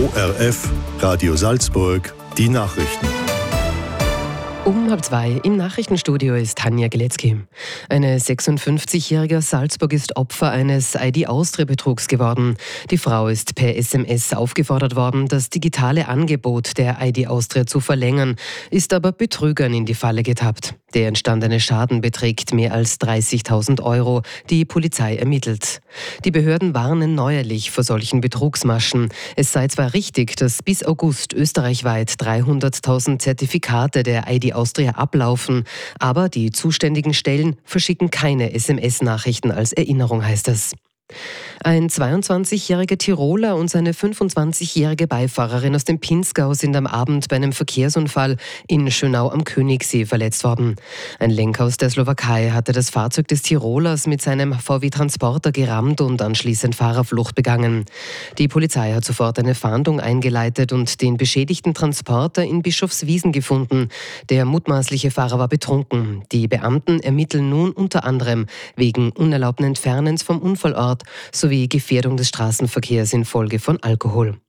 ORF Radio Salzburg, die Nachrichten. Um 13:30 im Nachrichtenstudio ist Tanja Geletzky. Eine 56-jährige aus Salzburg ist Opfer eines ID-Austria-Betrugs geworden. Die Frau ist per SMS aufgefordert worden, das digitale Angebot der ID-Austria zu verlängern, ist aber Betrügern in die Falle getappt. Der entstandene Schaden beträgt mehr als 30.000 €. Die Polizei ermittelt. Die Behörden warnen neuerlich vor solchen Betrugsmaschen. Es sei zwar richtig, dass bis August österreichweit 300.000 Zertifikate der ID-Austria ablaufen, aber die zuständigen Stellen verschicken keine SMS-Nachrichten als Erinnerung, heißt es. Ein 22-jähriger Tiroler und seine 25-jährige Beifahrerin aus dem Pinzgau sind am Abend bei einem Verkehrsunfall in Schönau am Königssee verletzt worden. Ein Lenker aus der Slowakei hatte das Fahrzeug des Tirolers mit seinem VW-Transporter gerammt und anschließend Fahrerflucht begangen. Die Polizei hat sofort eine Fahndung eingeleitet und den beschädigten Transporter in Bischofswiesen gefunden. Der mutmaßliche Fahrer war betrunken. Die Beamten ermitteln nun unter anderem wegen unerlaubten Entfernens vom Unfallort sowie Gefährdung des Straßenverkehrs infolge von Alkohol.